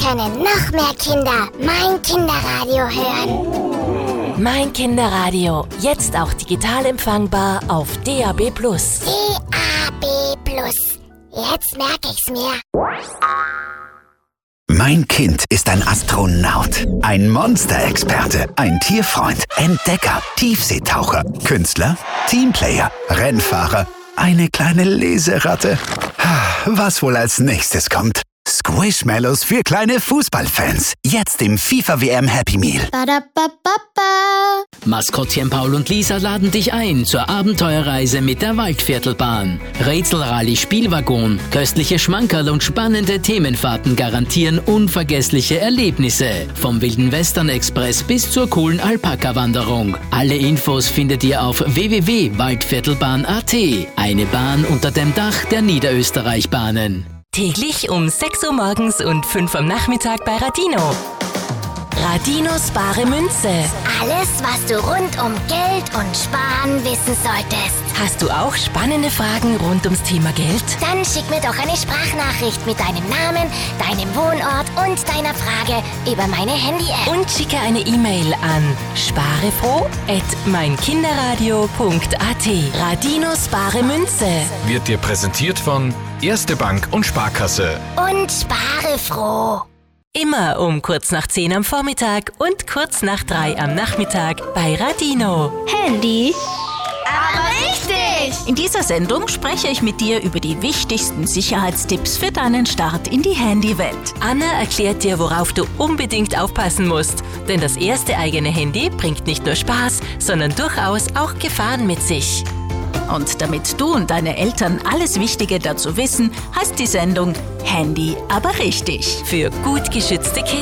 können noch mehr Kinder Mein Kinderradio hören. Mein Kinderradio, jetzt auch digital empfangbar auf DAB+. DAB+. Jetzt merke ich's mir. Mein Kind ist ein Astronaut, ein Monsterexperte, ein Tierfreund, Entdecker, Tiefseetaucher, Künstler, Teamplayer, Rennfahrer, eine kleine Leseratte. Was wohl als nächstes kommt? Squishmallows für kleine Fußballfans. Jetzt im FIFA WM Happy Meal. Ba-da-ba-ba-ba. Maskottchen Paul und Lisa laden dich ein zur Abenteuerreise mit der Waldviertelbahn. Rätselrallye Spielwaggon, köstliche Schmankerl und spannende Themenfahrten garantieren unvergessliche Erlebnisse. Vom Wilden Western Express bis zur coolen Alpaka-Wanderung. Alle Infos findet ihr auf www.waldviertelbahn.at. Eine Bahn unter dem Dach der Niederösterreich-Bahnen. Täglich um 6 Uhr morgens und 5 am Nachmittag bei Radino. Radinos bare Münze. Alles, was du rund um Geld und Sparen wissen solltest. Hast du auch spannende Fragen rund ums Thema Geld? Dann schick mir doch eine Sprachnachricht mit deinem Namen, deinem Wohnort und deiner Frage über meine Handy-App. Und schicke eine E-Mail an sparefroh@meinkinderradio.at. Radinos bare Münze. Wird dir präsentiert von Erste Bank und Sparkasse. Und spare froh. Immer um kurz nach 10 am Vormittag und kurz nach 3 am Nachmittag bei Radino. Handy. Aber richtig! In dieser Sendung spreche ich mit dir über die wichtigsten Sicherheitstipps für deinen Start in die Handywelt. Anna erklärt dir, worauf du unbedingt aufpassen musst. Denn das erste eigene Handy bringt nicht nur Spaß, sondern durchaus auch Gefahren mit sich. Und damit du und deine Eltern alles Wichtige dazu wissen, heißt die Sendung Handy aber richtig. Für gut geschützte Kids.